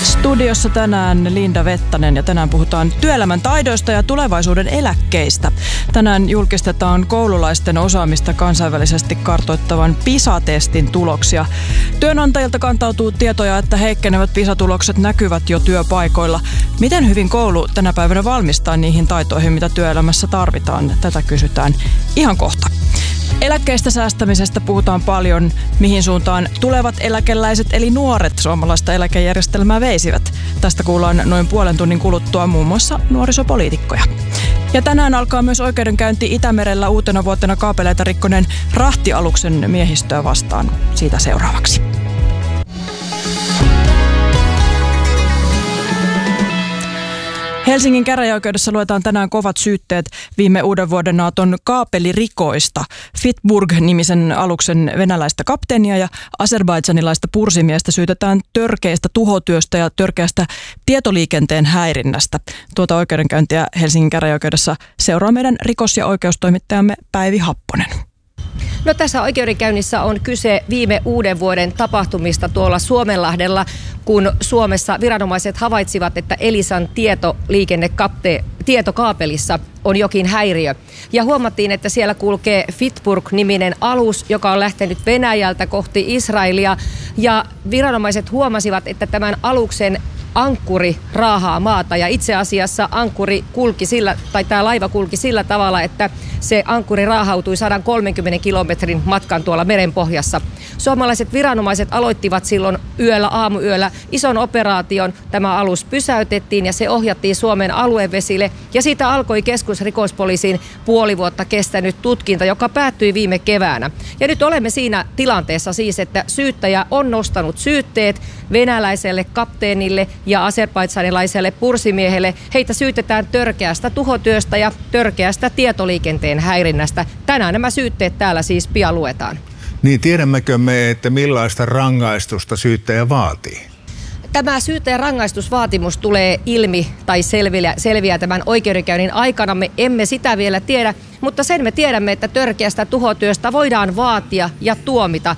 Studiossa tänään Linda Vettanen ja tänään puhutaan työelämän taidoista ja tulevaisuuden eläkkeistä. Tänään julkistetaan koululaisten osaamista kansainvälisesti kartoittavan PISA-testin tuloksia. Työnantajilta kantautuu tietoja, että heikkenevät PISA-tulokset näkyvät jo työpaikoilla. Miten hyvin koulu tänä päivänä valmistaa niihin taitoihin, mitä työelämässä tarvitaan? Tätä kysytään ihan kohta. Eläkkeistä säästämisestä puhutaan paljon, mihin suuntaan tulevat eläkeläiset eli nuoret suomalaista eläkejärjestelmää veisivät. Tästä kuullaan noin puolen tunnin kuluttua muun muassa nuorisopoliitikkoja. Ja tänään alkaa myös oikeudenkäynti Itämerellä uutena vuotena kaapeleita rikkoneen rahtialuksen miehistöä vastaan. Siitä seuraavaksi. Helsingin käräjäoikeudessa luetaan tänään kovat syytteet viime uuden vuoden Naton kaapelirikoista. Fitburg-nimisen aluksen venäläistä kapteenia ja azerbaidsanilaista pursimiestä syytetään törkeistä tuhotyöstä ja törkeästä tietoliikenteen häirinnästä. Tuota oikeudenkäyntiä Helsingin käräjäoikeudessa seuraa meidän rikos- ja oikeustoimittajamme Päivi Happonen. No, tässä oikeudenkäynnissä on kyse viime uuden vuoden tapahtumista tuolla Suomenlahdella, kun Suomessa viranomaiset havaitsivat, että Elisan tietokaapelissa on jokin häiriö. Ja huomattiin, että siellä kulkee Fitburg-niminen alus, joka on lähtenyt Venäjältä kohti Israelia. Ja viranomaiset huomasivat, että tämän aluksen ankkuri raahaa maata ja itse asiassa tämä laiva kulki sillä tavalla, että se ankkuri raahautui 130 kilometrin matkan tuolla merenpohjassa. Suomalaiset viranomaiset aloittivat silloin aamuyöllä ison operaation. Tämä alus pysäytettiin ja se ohjattiin Suomen aluevesille ja siitä alkoi keskusrikospoliisin puoli vuotta kestänyt tutkinta, joka päättyi viime keväänä. Ja nyt olemme siinä tilanteessa siis, että syyttäjä on nostanut syytteet venäläiselle kapteenille ja azerbaidsanilaiselle pursimiehelle. Heitä syytetään törkeästä tuhotyöstä ja törkeästä tietoliikenteen häirinnästä. Tänään nämä syytteet täällä siis pian luetaan. Niin, tiedämmekö me, että millaista rangaistusta syyttäjä vaatii? Tämä syyttäjän rangaistusvaatimus tulee ilmi tai selviää tämän oikeudenkäynnin aikana. Me emme sitä vielä tiedä, mutta sen me tiedämme, että törkeästä tuhotyöstä voidaan vaatia ja tuomita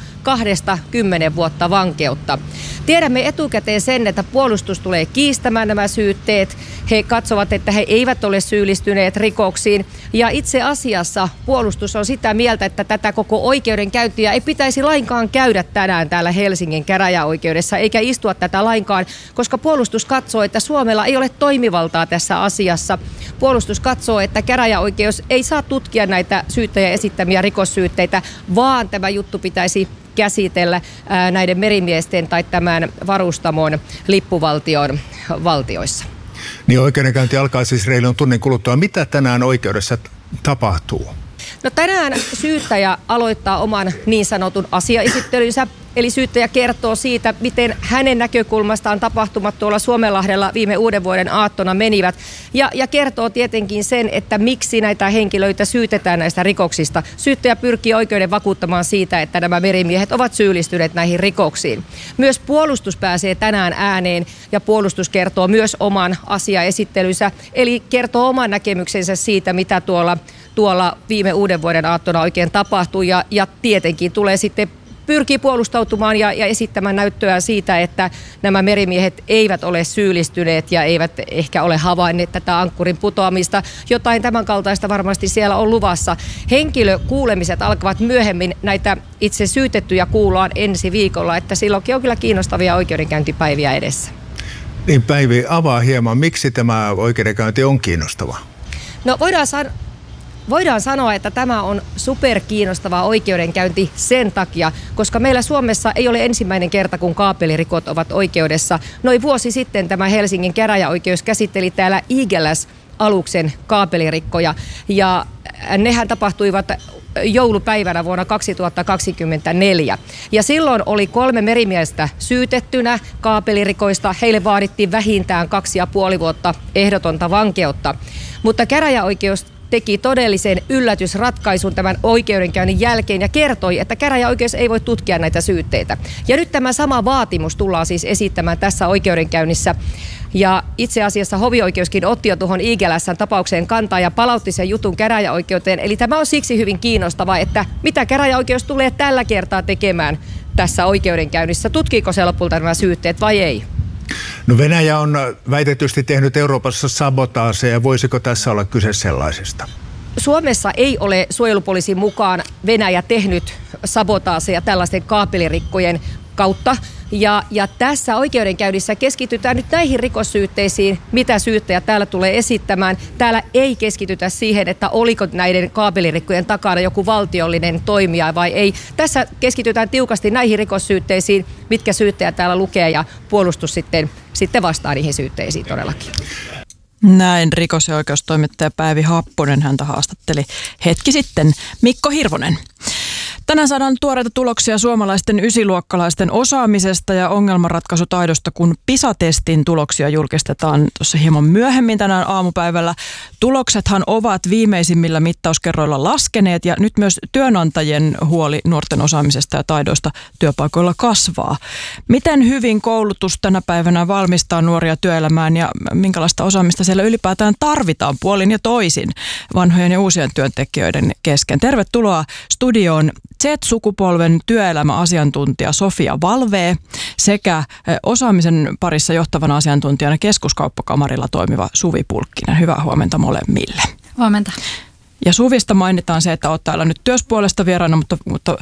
2-10 vuotta vankeutta. Tiedämme etukäteen sen, että puolustus tulee kiistämään nämä syytteet. He katsovat, että he eivät ole syyllistyneet rikoksiin. Ja itse asiassa puolustus on sitä mieltä, että tätä koko oikeudenkäyntiä ei pitäisi lainkaan käydä tänään täällä Helsingin käräjäoikeudessa, eikä istua tätä lainkaan, koska puolustus katsoo, että Suomella ei ole toimivaltaa tässä asiassa. Puolustus katsoo, että käräjäoikeus ei saa tutkia näitä syyttäjän esittämiä rikossyytteitä, vaan tämä juttu pitäisi käsitellä näiden merimiesten tai tämän varustamon lippuvaltion valtioissa. Niin, oikeudenkäynti alkaa siis reilun tunnin kuluttua. Mitä tänään oikeudessa tapahtuu? No, tänään syyttäjä aloittaa oman niin sanotun asiaesittelynsä. Eli syyttäjä kertoo siitä, miten hänen näkökulmastaan tapahtumat tuolla Suomenlahdella viime uuden vuoden aattona menivät. Ja kertoo tietenkin sen, että miksi näitä henkilöitä syytetään näistä rikoksista. Syyttäjä pyrkii oikeuden vakuuttamaan siitä, että nämä merimiehet ovat syyllistyneet näihin rikoksiin. Myös puolustus pääsee tänään ääneen ja puolustus kertoo myös oman asiaesittelynsä. Eli kertoo oman näkemyksensä siitä, mitä tuolla viime uuden vuoden aattona oikein tapahtui. Ja tietenkin tulee sitten pyrkii puolustautumaan ja esittämään näyttöä siitä, että nämä merimiehet eivät ole syyllistyneet ja eivät ehkä ole havainneet tätä ankkurin putoamista. Jotain tämän kaltaista varmasti siellä on luvassa. Henkilökuulemiset alkavat myöhemmin, näitä itse syytettyjä kuullaan ensi viikolla, että silloinkin on kyllä kiinnostavia oikeudenkäyntipäiviä edessä. Niin, Päivi, avaa hieman, miksi tämä oikeudenkäynti on kiinnostava? No, voidaan sanoa, että tämä on superkiinnostava oikeudenkäynti sen takia, koska meillä Suomessa ei ole ensimmäinen kerta, kun kaapelirikot ovat oikeudessa. Noin vuosi sitten tämä Helsingin käräjäoikeus käsitteli täällä Eagles-aluksen kaapelirikkoja ja nehän tapahtuivat joulupäivänä vuonna 2024. Ja silloin oli 3 merimiestä syytettynä kaapelirikoista. Heille vaadittiin vähintään 2,5 vuotta ehdotonta vankeutta. Mutta käräjäoikeus teki todellisen yllätysratkaisun tämän oikeudenkäynnin jälkeen ja kertoi, että käräjäoikeus ei voi tutkia näitä syytteitä. Ja nyt tämä sama vaatimus tullaan siis esittämään tässä oikeudenkäynnissä. Ja itse asiassa hovioikeuskin otti jo tuohon Eaglesin tapaukseen kantaa ja palautti sen jutun käräjäoikeuteen. Eli tämä on siksi hyvin kiinnostava, että mitä käräjäoikeus tulee tällä kertaa tekemään tässä oikeudenkäynnissä. Tutkiiko se lopulta nämä syytteet vai ei? No Venäjä on väitetysti tehnyt Euroopassa sabotaaseja. Voisiko tässä olla kyse sellaisesta? Suomessa ei ole suojelupoliisin mukaan Venäjä tehnyt sabotaaseja tällaisten kaapelirikkojen kautta. Ja tässä oikeudenkäynnissä keskitytään nyt näihin rikossyytteisiin, mitä syyttäjä täällä tulee esittämään. Täällä ei keskitytä siihen, että oliko näiden kaapelirikkojen takana joku valtiollinen toimija vai ei. Tässä keskitytään tiukasti näihin rikossyytteisiin, mitkä syyttäjä täällä lukee, ja puolustus sitten vastaa niihin syytteisiin todellakin. Näin rikos- ja oikeustoimittaja Päivi Happonen, häntä haastatteli hetki sitten Mikko Hirvonen. Tänään saadaan tuoreita tuloksia suomalaisten ysiluokkalaisten osaamisesta ja ongelmanratkaisutaidosta, kun PISA-testin tuloksia julkistetaan tuossa hieman myöhemmin tänään aamupäivällä. Tuloksethan ovat viimeisimmillä mittauskerroilla laskeneet ja nyt myös työnantajien huoli nuorten osaamisesta ja taidoista työpaikoilla kasvaa. Miten hyvin koulutus tänä päivänä valmistaa nuoria työelämään ja minkälaista osaamista siellä ylipäätään tarvitaan puolin ja toisin vanhojen ja uusien työntekijöiden kesken? Tervetuloa studioon Z-sukupolven työelämäasiantuntija Sofia Valvee sekä osaamisen parissa johtavana asiantuntijana Keskuskauppakamarilla toimiva Suvi Pulkkinen. Hyvää huomenta molemmille. Huomenta. Ja Suvista mainitaan se, että olet täällä nyt työspuolesta vieraana, mutta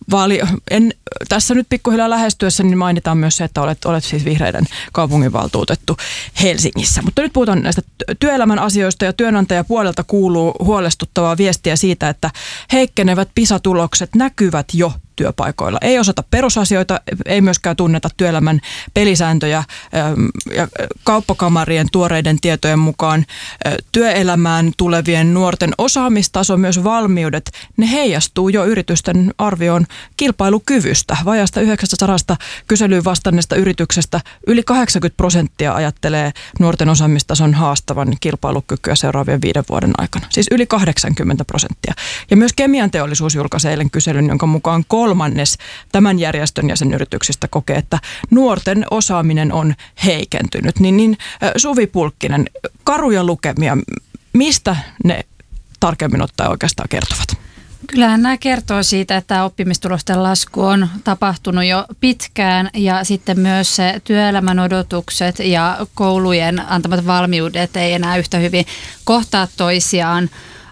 tässä nyt pikkuhiljaa lähestyessä niin mainitaan myös se, että olet siis vihreiden kaupunginvaltuutettu Helsingissä. Mutta nyt puhutaan näistä työelämän asioista ja työnantajapuolelta kuuluu huolestuttavaa viestiä siitä, että heikkenevät PISA-tulokset näkyvät jo työpaikoilla. Ei osata perusasioita, ei myöskään tunneta työelämän pelisääntöjä ja kauppakamarien tuoreiden tietojen mukaan työelämään tulevien nuorten osaamistaso, myös valmiudet, ne heijastuu jo yritysten arvioon kilpailukyvystä. Vajaasta 900 kyselyyn vastanneesta yrityksestä yli 80% ajattelee nuorten osaamistason haastavan kilpailukykyä seuraavien 5 vuoden aikana. Siis yli 80%. Ja myös Kemian teollisuus julkaisi eilen kyselyn, jonka mukaan 1/3 tämän järjestön jäsenyrityksistä kokee, että nuorten osaaminen on heikentynyt. Niin Suvi Pulkkinen, karuja lukemia, mistä ne tarkemmin ottaen oikeastaan kertovat? Kyllähän nämä kertoo siitä, että oppimistulosten lasku on tapahtunut jo pitkään ja sitten myös se työelämän odotukset ja koulujen antamat valmiudet ei enää yhtä hyvin kohtaa toisiaan.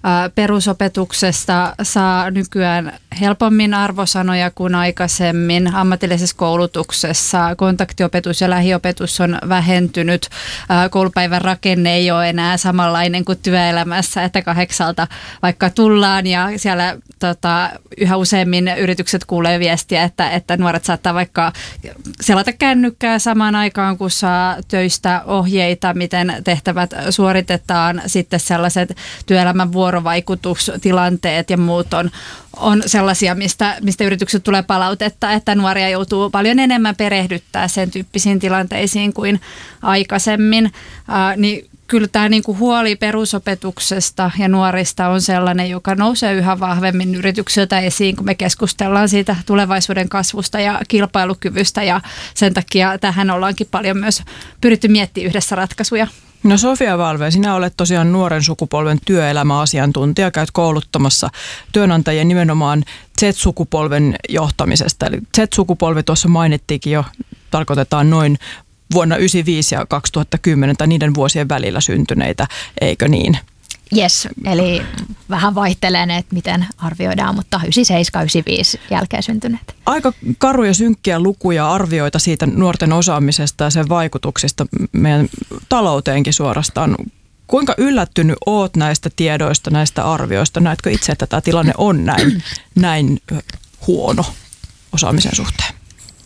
Perusopetuksesta saa nykyään helpommin arvosanoja kuin aikaisemmin. Ammatillisessa koulutuksessa kontaktiopetus ja lähiopetus on vähentynyt. Koulupäivän rakenne ei ole enää samanlainen kuin työelämässä, että 8 vaikka tullaan ja siellä yhä useammin yritykset kuulee viestiä, että nuoret saattaa vaikka selata kännykkää samaan aikaan, kun saa töistä ohjeita, miten tehtävät suoritetaan. Sitten sellaiset työelämän vuorovaikutustilanteet ja muut on sellaisia, mistä yritykset tulee palautetta, että nuoria joutuu paljon enemmän perehdyttää sen tyyppisiin tilanteisiin kuin aikaisemmin. Niin kyllä tämä niinku huoli perusopetuksesta ja nuorista on sellainen, joka nousee yhä vahvemmin yrityksiltä esiin, kun me keskustellaan siitä tulevaisuuden kasvusta ja kilpailukyvystä, ja sen takia tähän ollaankin paljon myös pyritty miettimään yhdessä ratkaisuja. No Sofia Valvee, sinä olet tosiaan nuoren sukupolven työelämäasiantuntija, käyt kouluttamassa työnantajia nimenomaan Z-sukupolven johtamisesta. Eli Z-sukupolvi tuossa mainittiinkin jo, tarkoitetaan noin vuonna 1995 ja 2010 tai niiden vuosien välillä syntyneitä, eikö niin? Yes, eli vähän vaihtelee ne, että miten arvioidaan, mutta 97-95 jälkeen syntyneet. Aika karuja synkkiä lukuja, arvioita siitä nuorten osaamisesta ja sen vaikutuksista meidän talouteenkin suorastaan. Kuinka yllättynyt oot näistä tiedoista, näistä arvioista? Näetkö itse, että tämä tilanne on näin huono osaamisen suhteen?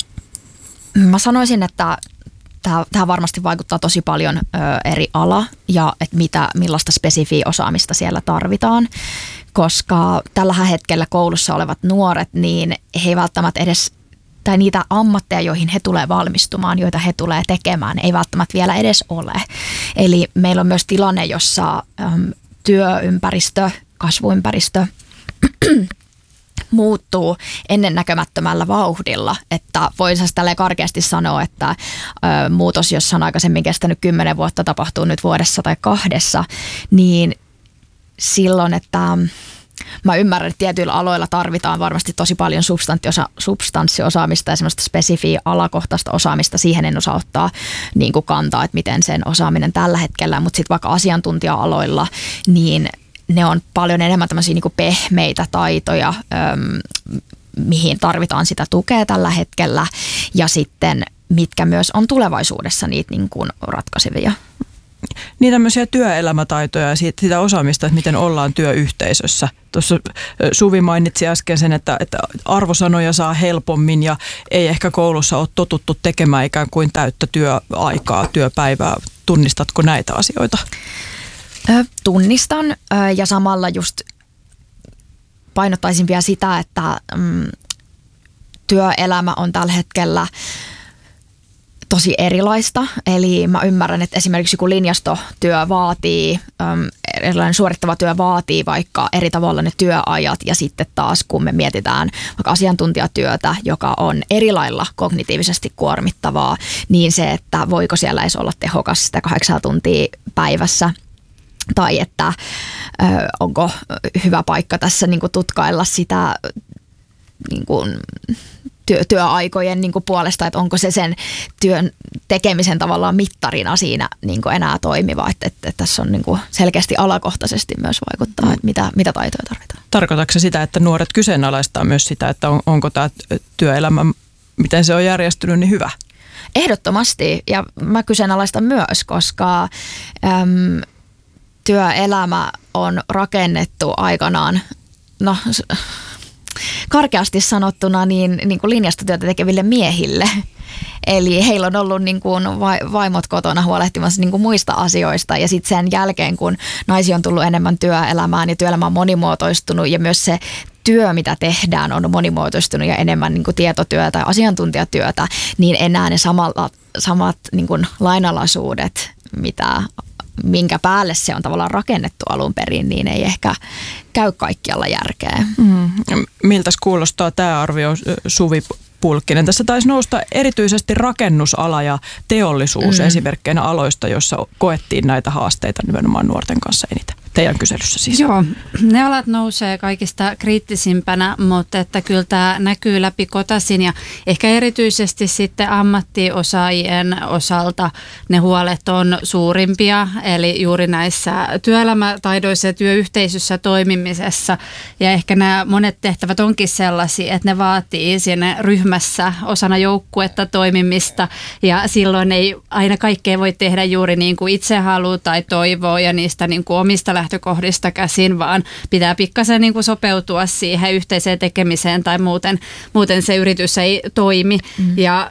Mä sanoisin, että tämä varmasti vaikuttaa tosi paljon eri ala ja että millaista spesifiä osaamista siellä tarvitaan, koska tällä hetkellä koulussa olevat nuoret, niin he ei välttämättä edes, tai niitä ammatteja, joihin he tulee valmistumaan, joita he tulee tekemään, ei välttämättä vielä edes ole. Eli meillä on myös tilanne, jossa työympäristö, kasvuympäristö muuttuu ennennäkemättömällä vauhdilla, että voisi tälleen karkeasti sanoa, että muutos, jos on aikaisemmin kestänyt 10 vuotta, tapahtuu nyt vuodessa tai 2, niin silloin, että Mä ymmärrän, että tietyillä aloilla tarvitaan varmasti tosi paljon substanssiosaamista ja semmoista spesifiä alakohtaista osaamista. Siihen en osaa ottaa niin kuin kantaa, että miten sen osaaminen tällä hetkellä, mutta sitten vaikka asiantuntija-aloilla, niin ne on paljon enemmän tämmöisiä niin kuin pehmeitä taitoja, mihin tarvitaan sitä tukea tällä hetkellä ja sitten mitkä myös on tulevaisuudessa niitä niin kuin ratkaisevia. Niin tämmöisiä työelämätaitoja ja sitä osaamista, että miten ollaan työyhteisössä. Tuossa Suvi mainitsi äsken sen, että arvosanoja saa helpommin ja ei ehkä koulussa ole totuttu tekemään ikään kuin täyttä työaikaa, työpäivää. Tunnistatko näitä asioita? Tunnistan ja samalla just painottaisin vielä sitä, että työelämä on tällä hetkellä tosi erilaista. Eli mä ymmärrän, että esimerkiksi kun linjastotyö vaatii, erilainen suorittava työ vaatii vaikka eri tavalla ne työajat ja sitten taas kun me mietitään vaikka asiantuntijatyötä, joka on eri lailla kognitiivisesti kuormittavaa, niin se, että voiko siellä edes olla tehokas sitä 8 tuntia päivässä tai että onko hyvä paikka tässä niin kuin tutkailla sitä niin kuin työaikojen niin kuin puolesta, että onko se sen työn tekemisen tavallaan mittarina siinä niin kuin enää toimiva, että tässä on niin kuin selkeästi alakohtaisesti myös vaikuttaa, että mitä taitoja tarvitaan. Tarkoitatko se sitä, että nuoret kyseenalaistaa myös sitä, että onko tämä työelämä, miten se on järjestynyt, niin hyvä? Ehdottomasti, ja mä kyseenalaistan myös, koska työelämä on rakennettu aikanaan, karkeasti sanottuna niin kuin linjastotyötä tekeville miehille. Eli heillä on ollut niin kuin vaimot kotona huolehtimassa niin kuin muista asioista ja sitten sen jälkeen, kun naisia on tullut enemmän työelämään ja työelämä on monimuotoistunut ja myös se työ, mitä tehdään, on monimuotoistunut ja enemmän niin kuin tietotyötä ja asiantuntijatyötä, niin enää ne samat niin kuin lainalaisuudet, minkä päälle se on tavallaan rakennettu alun perin, niin ei ehkä käy kaikkialla järkeä. Miltäs kuulostaa tämä arvio, Suvi Pulkkinen? Tässä taisi nousta erityisesti rakennusala ja teollisuus esimerkkeinä aloista, joissa koettiin näitä haasteita nimenomaan nuorten kanssa eniten. Teidän kyselyssä siis. Joo, ne alat nousee kaikista kriittisimpänä, mutta että kyllä tämä näkyy läpi kotasin ja ehkä erityisesti sitten ammattiosaajien osalta ne huolet on suurimpia, eli juuri näissä työelämätaidoissa ja työyhteisössä toimimisessa ja ehkä nämä monet tehtävät onkin sellaisia, että ne vaatii siinä ryhmässä osana joukkuetta toimimista ja silloin ei aina kaikkea voi tehdä juuri niin kuin itse haluaa tai toivoo ja niistä niin kuin omista lähtökohdista käsin, vaan pitää pikkasen niin kuin sopeutua siihen yhteiseen tekemiseen tai muuten se yritys ei toimi. Ja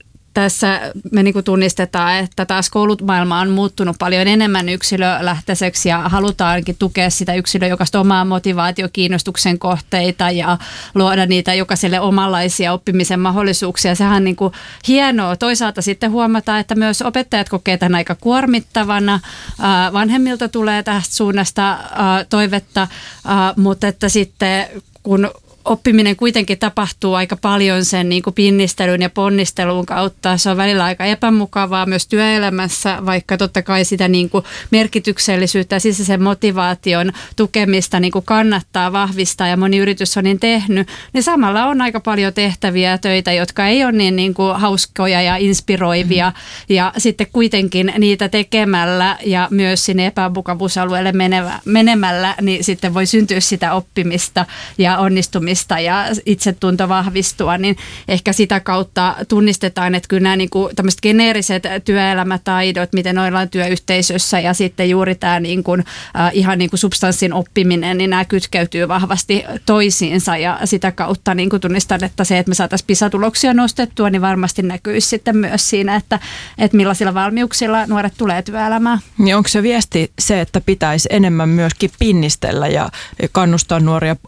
tässä me niin kuin tunnistetaan, että taas koulumaailma on muuttunut paljon enemmän yksilölähtöiseksi ja halutaankin tukea sitä yksilön jokaista omaa motivaatiokiinnostuksen kohteita ja luoda niitä jokaiselle omanlaisia oppimisen mahdollisuuksia. Sehän on niin kuin hienoa. Toisaalta sitten huomataan, että myös opettajat kokee tämän aika kuormittavana. Vanhemmilta tulee tästä suunnasta toivetta, mutta että sitten kun oppiminen kuitenkin tapahtuu aika paljon sen niin kuin pinnistelyn ja ponnistelun kautta. Se on välillä aika epämukavaa myös työelämässä, vaikka totta kai sitä niin kuin merkityksellisyyttä ja sisäisen motivaation tukemista niin kuin kannattaa vahvistaa ja moni yritys on niin tehnyt. Niin samalla on aika paljon tehtäviä ja töitä, jotka ei ole niin kuin hauskoja ja inspiroivia ja sitten kuitenkin niitä tekemällä ja myös sinne epämukavuusalueelle menemällä, niin sitten voi syntyä sitä oppimista ja onnistumista ja itsetunto vahvistua, niin ehkä sitä kautta tunnistetaan, että kyllä nämä niin kuin tämmöiset geneeriset työelämätaidot, miten ollaan työyhteisössä ja sitten juuri tämä niin kuin, ihan niin kuin substanssin oppiminen, niin nämä kytkeytyy vahvasti toisiinsa ja sitä kautta niin kuin tunnistan, että se, että me saataisiin PISA-tuloksia nostettua, niin varmasti näkyisi sitten myös siinä, että millaisilla valmiuksilla nuoret tulee työelämään. Niin onko se viesti se, että pitäisi enemmän myöskin pinnistellä ja kannustaa nuoria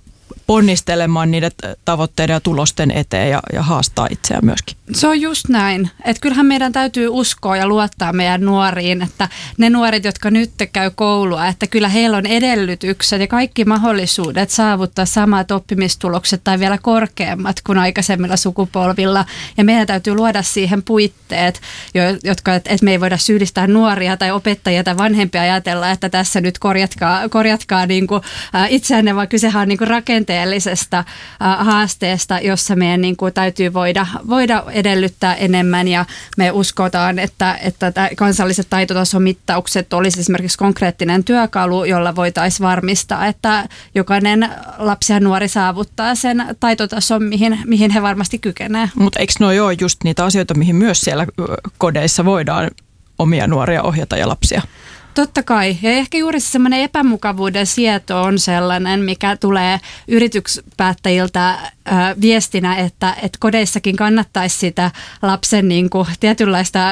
ponnistelemaan niiden tavoitteiden ja tulosten eteen ja haastaa itseään myöskin. Se on just näin. Että kyllähän meidän täytyy uskoa ja luottaa meidän nuoriin, että ne nuoret, jotka nyt käy koulua, että kyllä heillä on edellytykset ja kaikki mahdollisuudet saavuttaa samat oppimistulokset tai vielä korkeammat kuin aikaisemmilla sukupolvilla. Ja meidän täytyy luoda siihen puitteet, että me ei voida syyllistää nuoria tai opettajia tai vanhempia ajatella, että tässä nyt korjatkaa niin kuin itseänne, vaan kysehän on niin kuin rakenteellisesta haasteesta, jossa meidän niin kuin täytyy voida edellyttää enemmän, ja me uskotaan, että kansalliset taitotasomittaukset olisi esimerkiksi konkreettinen työkalu, jolla voitaisiin varmistaa, että jokainen lapsi ja nuori saavuttaa sen taitotason, mihin he varmasti kykenevät. Mutta eikö nuo ole just niitä asioita, mihin myös siellä kodeissa voidaan omia nuoria ohjata ja lapsia? Totta kai. Ja ehkä juuri semmoinen epämukavuuden sieto on sellainen, mikä tulee yrityspäättäjiltä viestinä, että kodeissakin kannattaisi sitä lapsen niin kuin tietynlaista